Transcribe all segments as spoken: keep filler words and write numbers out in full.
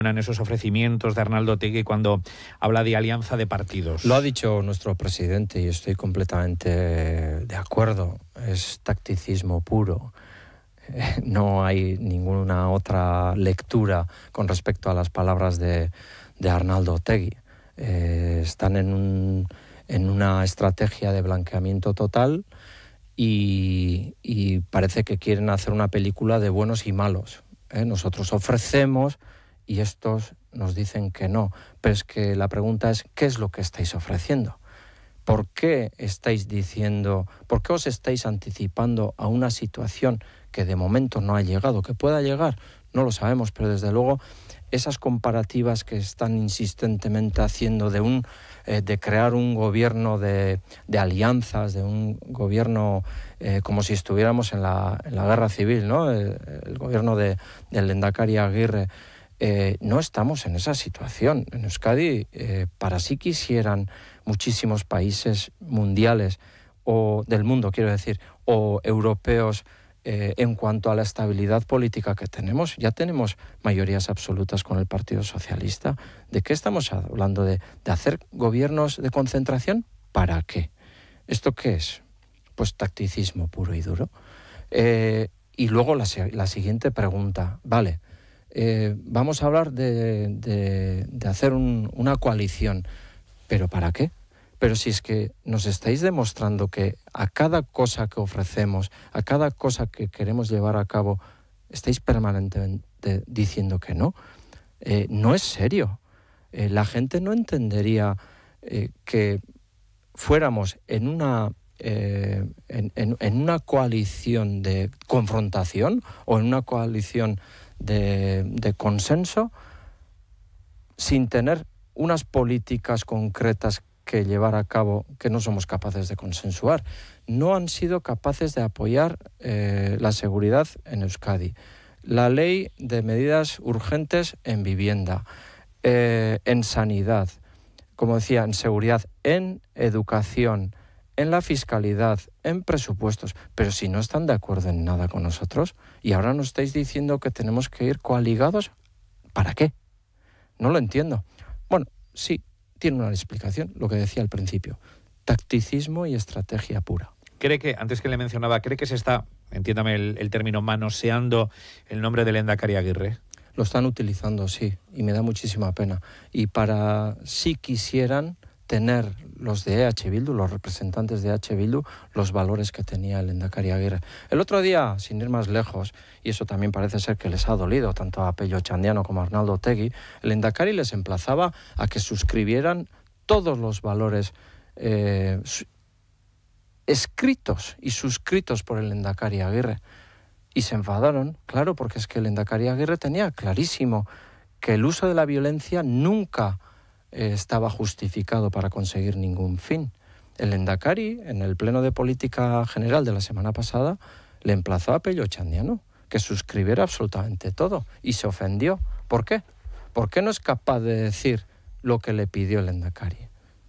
en esos ofrecimientos de Arnaldo Otegi cuando habla de alianza de partidos? Lo ha dicho nuestro presidente y estoy completamente de acuerdo. Es tacticismo puro. Eh, no hay ninguna otra lectura con respecto a las palabras de, de Arnaldo Otegi. Eh, están en, un, en una estrategia de blanqueamiento total y, y parece que quieren hacer una película de buenos y malos. ¿eh? Nosotros ofrecemos y estos nos dicen que no. Pero es que la pregunta es, ¿qué es lo que estáis ofreciendo? ¿Por qué estáis diciendo, por qué os estáis anticipando a una situación que de momento no ha llegado? ¿Que pueda llegar? No lo sabemos, pero desde luego esas comparativas que están insistentemente haciendo de, un, eh, de crear un gobierno de, de alianzas, de un gobierno eh, como si estuviéramos en la, en la guerra civil, ¿no? El, el gobierno de, del Lehendakari Aguirre. Eh, no estamos en esa situación. En Euskadi, eh, para sí quisieran muchísimos países mundiales, o del mundo, quiero decir, o europeos, eh, en cuanto a la estabilidad política que tenemos. Ya tenemos mayorías absolutas con el Partido Socialista. ¿De qué estamos hablando? ¿De, de hacer gobiernos de concentración? ¿Para qué? ¿Esto qué es? Pues tacticismo puro y duro. Eh, y luego la, la siguiente pregunta, vale, Eh, vamos a hablar de, de, de hacer un, una coalición. ¿Pero para qué? Pero si es que nos estáis demostrando que a cada cosa que ofrecemos, a cada cosa que queremos llevar a cabo, estáis permanentemente diciendo que no. Eh, no es serio. Eh, la gente no entendería eh, que fuéramos en una, eh, en, en, en una coalición de confrontación o en una coalición De, de consenso sin tener unas políticas concretas que llevar a cabo que no somos capaces de consensuar. No han sido capaces de apoyar eh, la seguridad en Euskadi, la ley de medidas urgentes en vivienda, eh, en sanidad, como decía, en seguridad, en educación, en la fiscalidad, en presupuestos. Pero si no están de acuerdo en nada con nosotros y ahora nos estáis diciendo que tenemos que ir coaligados, ¿para qué? No lo entiendo. Bueno, sí, tiene una explicación, lo que decía al principio. Tacticismo y estrategia pura. ¿Cree que, antes que le mencionaba, cree que se está, entiéndame el, el término, manoseando el nombre del Lehendakari Aguirre? Lo están utilizando, sí, y me da muchísima pena. Y para, si quisieran tener los de E H Bildu, los representantes de E H Bildu, los valores que tenía el Lehendakari Aguirre. El otro día, sin ir más lejos, y eso también parece ser que les ha dolido tanto a Pello Ochandiano como a Arnaldo Otegi, el Lehendakari les emplazaba a que suscribieran todos los valores eh, escritos y suscritos por el Lehendakari Aguirre. Y se enfadaron, claro, porque es que el Lehendakari Aguirre tenía clarísimo que el uso de la violencia nunca eh, estaba justificado para conseguir ningún fin. El Lehendakari, en el Pleno de Política General de la semana pasada, le emplazó a Pello Ochandiano que suscribiera absolutamente todo y se ofendió. ¿Por qué? ¿Por qué no es capaz de decir lo que le pidió el Lehendakari?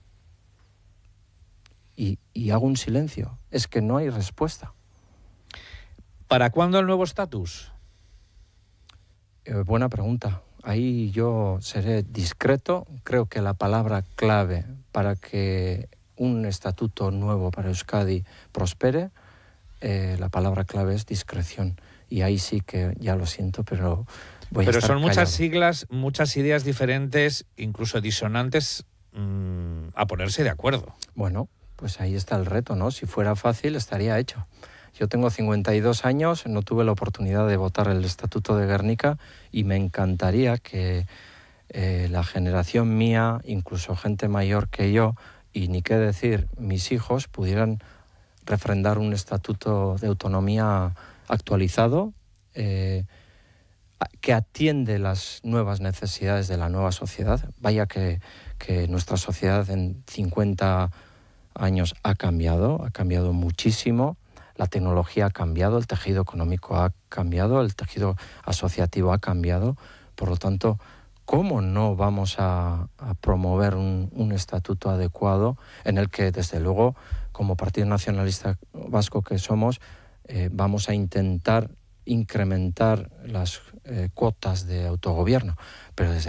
Y, y hago un silencio. Es que no hay respuesta. ¿Para cuándo el nuevo estatus? Eh, buena pregunta. Ahí yo seré discreto. Creo que la palabra clave para que un estatuto nuevo para Euskadi prospere, eh, la palabra clave es discreción. Y ahí sí que, ya lo siento, pero voy pero a estar son muchas callado. siglas, muchas ideas diferentes, incluso disonantes, mmm, a ponerse de acuerdo. Bueno, pues ahí está el reto, ¿no? Si fuera fácil, estaría hecho. Yo tengo cincuenta y dos años, no tuve la oportunidad de votar el Estatuto de Gernika y me encantaría que eh, la generación mía, incluso gente mayor que yo, y ni qué decir, mis hijos, pudieran refrendar un estatuto de autonomía actualizado eh, que atiende las nuevas necesidades de la nueva sociedad. Vaya que, que nuestra sociedad en cincuenta años ha cambiado, ha cambiado muchísimo. La tecnología ha cambiado, el tejido económico ha cambiado, el tejido asociativo ha cambiado. Por lo tanto, ¿cómo no vamos a, a promover un, un estatuto adecuado en el que, desde luego, como Partido Nacionalista Vasco que somos, eh, vamos a intentar incrementar las eh, cuotas de autogobierno? Pero desde